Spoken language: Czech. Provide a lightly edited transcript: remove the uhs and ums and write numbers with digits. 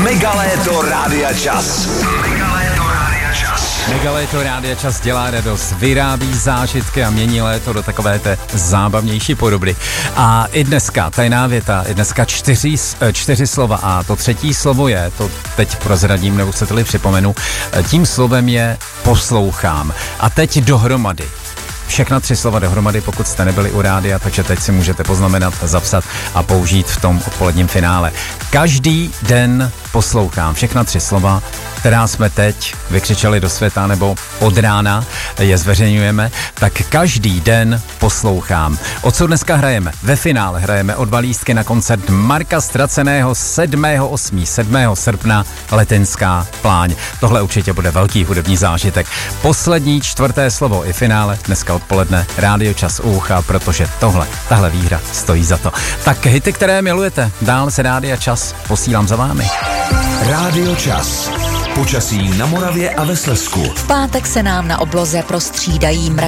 Megaléto Rádia Čas. Megaléto Rádia Čas dělá radost, vyrábí zážitky a mění léto do takové té zábavnější podoby. A i dneska, tajná věta, i dneska čtyři slova a to třetí slovo je, to teď prozradím, nebo se tady připomenu, tím slovem je poslouchám. A teď dohromady. Všechna 3 slova dohromady, pokud jste nebyli u rádia, takže teď si můžete poznamenat, zapsat a použít v tom odpoledním finále. Každý den poslouchám. Všechna 3 slova, která jsme teď vykřičeli do světa nebo od rána je zveřejňujeme, tak každý den poslouchám. O co dneska hrajeme? Ve finále hrajeme o 2 lístky na koncert Marka Ztraceného 7. srpna Letenská Pláň. Tohle určitě bude velký hudební zážitek. Poslední 4. slovo i finále dneska odpoledne Rádio Čas u ucha, protože tahle výhra stojí za to. Tak hity, které milujete, dál se Rádia Čas posílám za vámi. Rádio Čas. Počasí na Moravě a ve Slezsku. V pátek se nám na obloze prostřídají mraky